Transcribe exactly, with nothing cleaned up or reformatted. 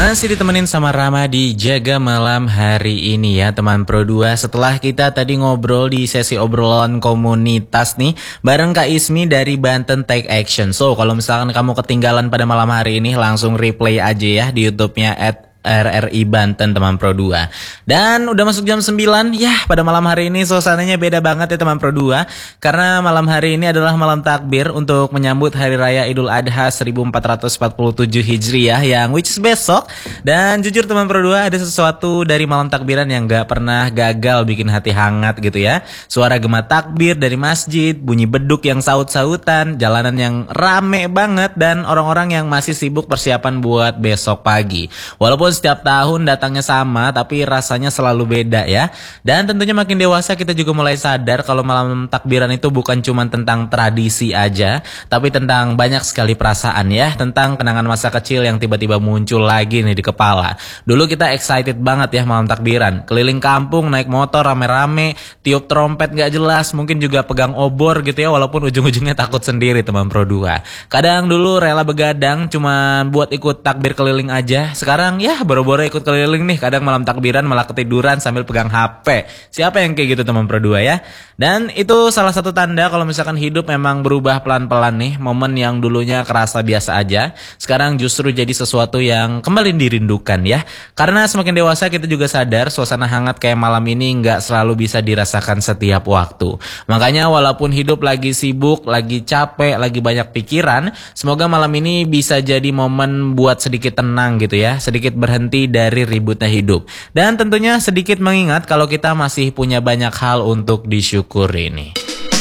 Masih ditemenin sama Rama di Jaga Malam hari ini ya teman Pro dua. Setelah kita tadi ngobrol di sesi obrolan komunitas nih bareng Kak Ismi dari Banten Take Action. So kalau misalkan kamu ketinggalan pada malam hari ini langsung replay aja ya di YouTube-nya at R R I Banten teman Pro dua. Dan udah masuk jam sembilan. Ya pada malam hari ini suasananya beda banget ya teman Pro dua. Karena malam hari ini adalah malam takbir untuk menyambut Hari Raya Idul Adha seribu empat ratus empat puluh tujuh Hijriah yang which is besok. Dan jujur teman Pro dua, ada sesuatu dari malam takbiran yang gak pernah gagal bikin hati hangat gitu ya. Suara gema takbir dari masjid, bunyi beduk yang saut-sautan, jalanan yang rame banget, dan orang-orang yang masih sibuk persiapan buat besok pagi. Walaupun setiap tahun datangnya sama, tapi rasanya selalu beda ya. Dan tentunya makin dewasa kita juga mulai sadar kalau malam takbiran itu bukan cuma tentang tradisi aja, tapi tentang banyak sekali perasaan ya, tentang kenangan masa kecil yang tiba-tiba muncul lagi nih di kepala. Dulu kita excited banget ya malam takbiran, keliling kampung naik motor rame-rame, tiup trompet gak jelas, mungkin juga pegang obor gitu ya, walaupun ujung-ujungnya takut sendiri teman Pro dua. Kadang dulu rela begadang cuma buat ikut takbir keliling aja. Sekarang ya boro-boro ikut keliling nih, kadang malam takbiran malah ketiduran sambil pegang H P. Siapa yang kayak gitu teman Pro dua ya? Dan itu salah satu tanda kalau misalkan hidup memang berubah pelan-pelan nih. Momen yang dulunya kerasa biasa aja, sekarang justru jadi sesuatu yang kembali dirindukan ya. Karena semakin dewasa kita juga sadar suasana hangat kayak malam ini nggak selalu bisa dirasakan setiap waktu. Makanya walaupun hidup lagi sibuk, lagi capek, lagi banyak pikiran, semoga malam ini bisa jadi momen buat sedikit tenang gitu ya, sedikit berhenti dari ributnya hidup. Dan tentunya sedikit mengingat kalau kita masih punya banyak hal untuk disyukuri nih.